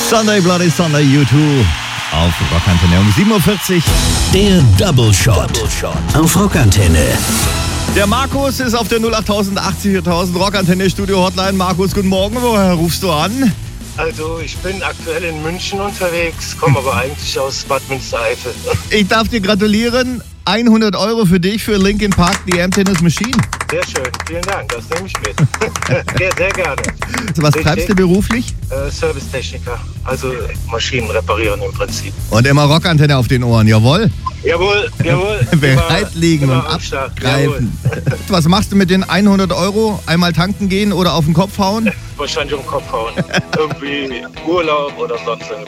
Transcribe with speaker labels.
Speaker 1: Sunday Bloody Sunday U2 auf Rockantenne um 7.40 Uhr.
Speaker 2: Der Double Shot auf Rockantenne.
Speaker 1: Der Markus ist auf der 08000 80 4000 Rockantenne Studio Hotline. Markus, guten Morgen. Woher rufst du an?
Speaker 3: Also ich bin aktuell in München unterwegs, komme aber eigentlich aus Bad Münstereifel.
Speaker 1: Ich darf dir gratulieren. 100 € für dich für Linkin Park, die Tennis Machine.
Speaker 3: Sehr schön, vielen Dank, das nehme ich mit. Sehr gerne.
Speaker 1: Was treibst du beruflich?
Speaker 3: Servicetechniker, also Maschinen reparieren im Prinzip.
Speaker 1: Und immer Rockantenne auf den Ohren, jawohl?
Speaker 3: Jawohl.
Speaker 1: Bereit liegen und abgreifen. Was machst du mit den 100 €? Einmal tanken gehen oder auf den Kopf hauen?
Speaker 3: Wahrscheinlich um den Kopf hauen. Irgendwie Urlaub oder sonst irgendwas.